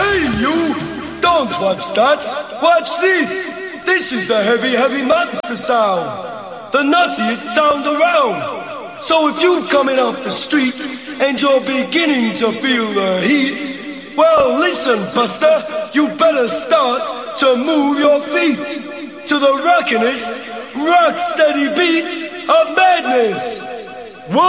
Hey, you! Don't watch that! Watch this! This is the heavy, heavy monster sound! The nuttiest sound around! So if you're coming off the street and you're beginning to feel the heat, well, listen, Buster, you better start to move your feet to the rockinest, rock-steady beat of madness!